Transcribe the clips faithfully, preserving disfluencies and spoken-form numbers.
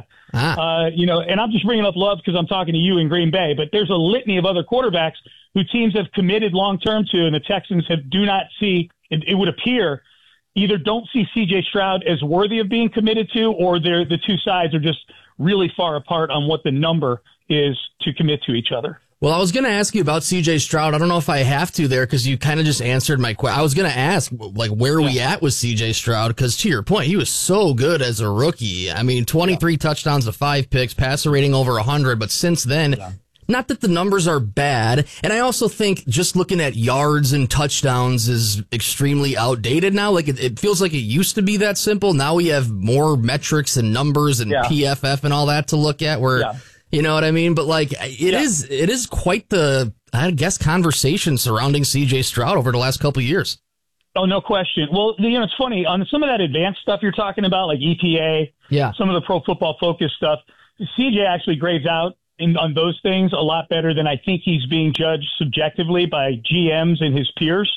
data. Ah. Uh, you know, and I'm just bringing up Love because I'm talking to you in Green Bay, but there's a litany of other quarterbacks who teams have committed long-term to, and the Texans have do not see, it, it would appear, either don't see C J Stroud as worthy of being committed to, or they're, the two sides are just really far apart on what the number is to commit to each other. Well, I was going to ask you about C J Stroud. I don't know if I have to there because you kind of just answered my question. I was going to ask, like, where are yeah. we at with C J Stroud? Because to your point, he was so good as a rookie. I mean, twenty-three yeah. touchdowns to five picks, passer rating over one hundred. But since then, yeah. not that the numbers are bad. And I also think just looking at yards and touchdowns is extremely outdated now. Like, it, it feels like it used to be that simple. Now we have more metrics and numbers and yeah. P F F and all that to look at where... Yeah. You know what I mean? But like, it yeah. is, it is quite the, I guess, conversation surrounding C J Stroud over the last couple of years. Oh, no question. Well, you know, it's funny on some of that advanced stuff you're talking about, like E P A, yeah, some of the Pro Football Focus stuff. C J actually grades out in, on those things a lot better than I think he's being judged subjectively by G Ms and his peers.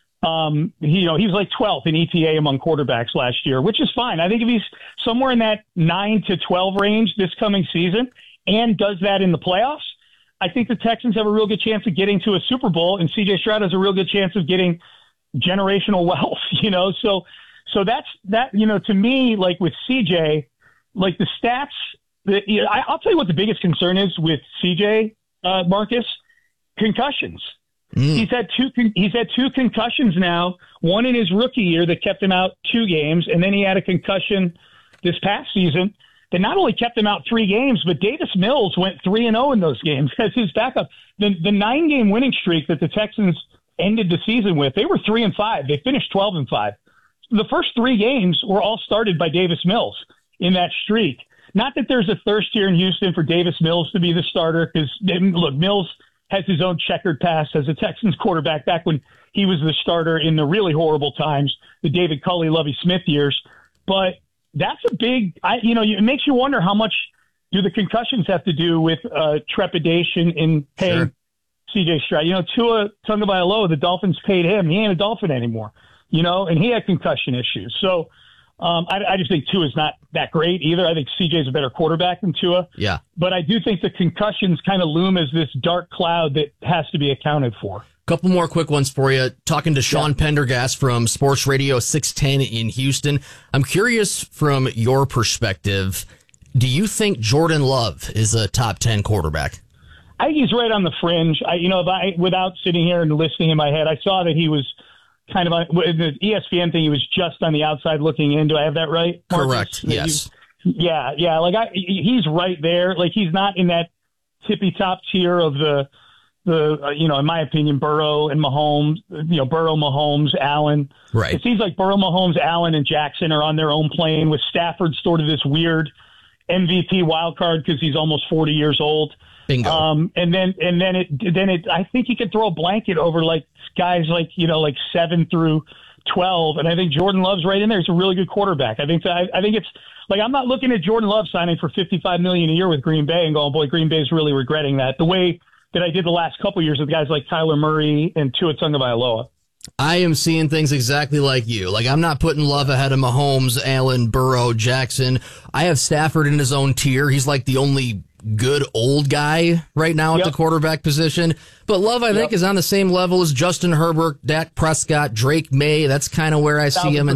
Um, he, you know, he was like twelfth in E P A among quarterbacks last year, which is fine. I think if he's somewhere in that nine to twelve range this coming season, and does that in the playoffs, I think the Texans have a real good chance of getting to a Super Bowl, and C J Stroud has a real good chance of getting generational wealth, you know? So, so that's that, you know, to me, like with C J, like the stats, the, you know, I, I'll tell you what the biggest concern is with C J, uh, Marcus, concussions. Mm. He's had two, he's had two concussions now, one in his rookie year that kept him out two games, and then he had a concussion this past season that not only kept him out three games, but Davis Mills went three and zero in those games as his backup. The the nine game winning streak that the Texans ended the season with, they were three and five. They finished twelve and five. The first three games were all started by Davis Mills in that streak. Not that there's a thirst here in Houston for Davis Mills to be the starter, because look, Mills has his own checkered past as a Texans quarterback back when he was the starter in the really horrible times, the David Culley, Lovie Smith years, but. That's a big, I, you know, it makes you wonder how much do the concussions have to do with uh, trepidation in paying sure. C J Stroud. You know, Tua Tagovailoa, the Dolphins paid him. He ain't a Dolphin anymore, you know, and he had concussion issues. So um, I, I just think Tua is not that great either. I think C J is a better quarterback than Tua. Yeah. But I do think the concussions kind of loom as this dark cloud that has to be accounted for. Couple more quick ones for you. Talking to Sean yeah. Pendergast from Sports Radio six ten in Houston. I'm curious from your perspective, do you think Jordan Love is a top ten quarterback? I think he's right on the fringe. I, you know, if I, without sitting here and listening in my head, I saw that he was kind of on the E S P N thing. He was just on the outside looking in. Do I have that right, Marcus? Correct. Yes. He, yeah. Yeah. Like I, he's right there. Like he's not in that tippy top tier of the, The uh, you know, in my opinion, Burrow and Mahomes, you know, Burrow, Mahomes, Allen. Right. It seems like Burrow, Mahomes, Allen, and Jackson are on their own plane, with Stafford sort of this weird M V P wild card because he's almost forty years old. Bingo. Um, and then and then it then it I think you could throw a blanket over like guys like you know like seven through twelve, and I think Jordan Love's right in there. He's a really good quarterback. I think that, I, I think it's like I'm not looking at Jordan Love signing for fifty-five million dollars a year with Green Bay and going, boy, Green Bay's really regretting that. The way that I did the last couple of years with guys like Kyler Murray and Tua Tagovailoa. I am seeing things exactly like you. Like, I'm not putting Love ahead of Mahomes, Allen, Burrow, Jackson. I have Stafford in his own tier. He's like the only good old guy right now at yep. the quarterback position. But Love, I yep. think, is on the same level as Justin Herbert, Dak Prescott, Drake May. That's kind of where I see him. And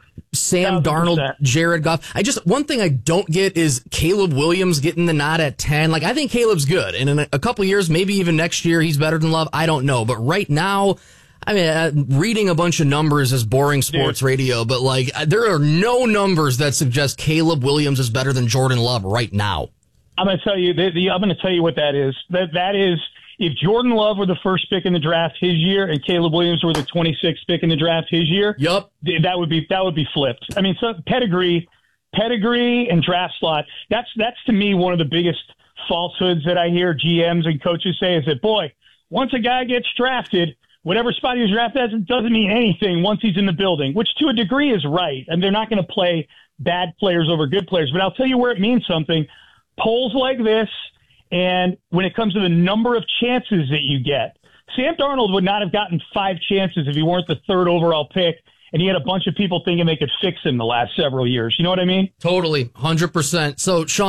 Sam Darnold, Jared Goff. I just, one thing I don't get is Caleb Williams getting the nod at ten. Like, I think Caleb's good. And in a, a couple years, maybe even next year, he's better than Love. I don't know. But right now, I mean, uh, reading a bunch of numbers is boring sports Dude. radio, but like, there are no numbers that suggest Caleb Williams is better than Jordan Love right now. I'm going to tell you, the, the, I'm going to tell you what that is. That, that is, if Jordan Love were the first pick in the draft his year and Caleb Williams were the twenty-sixth pick in the draft his year, yep. that would be that would be flipped. I mean, so pedigree, pedigree and draft slot. That's that's to me one of the biggest falsehoods that I hear G Ms and coaches say is that, boy, once a guy gets drafted, whatever spot he was drafted as, it doesn't mean anything once he's in the building, which to a degree is right. And they're not going to play bad players over good players. But I'll tell you where it means something. Polls like this, and when it comes to the number of chances that you get, Sam Darnold would not have gotten five chances if he weren't the third overall pick, and he had a bunch of people thinking they could fix him the last several years. You know what I mean? Totally, one hundred percent. So, Sean,